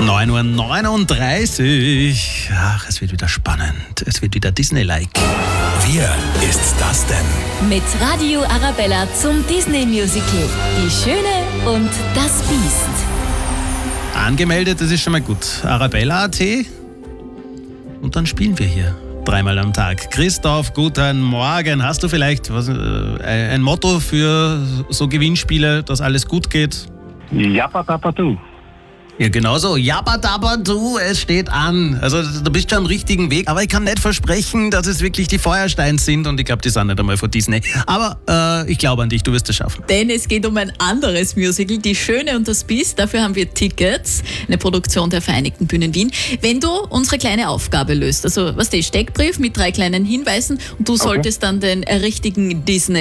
9:39 Uhr. Ach, es wird wieder spannend. Es wird wieder Disney-like. Wer ist das denn? Mit Radio Arabella zum Disney-Musical Die Schöne und das Biest. Angemeldet, das ist schon mal gut. Arabella.at. Und dann spielen wir hier. 3-mal am Tag. Christoph, guten Morgen. Hast du vielleicht ein Motto für so Gewinnspiele, dass alles gut geht? Jappadapadu. Ja, genau so. Jappadapadu, es steht an. Also du bist schon am richtigen Weg. Aber ich kann nicht versprechen, dass es wirklich die Feuersteins sind. Und ich glaube, die sind nicht einmal von Disney. Aber ich glaube an dich, du wirst es schaffen. Denn es geht um ein anderes Musical, Die Schöne und das Biest. Dafür haben wir Tickets, eine Produktion der Vereinigten Bühnen Wien. Wenn du unsere kleine Aufgabe löst, also was der Steckbrief mit 3 kleinen Hinweisen und du solltest dann den richtigen Disney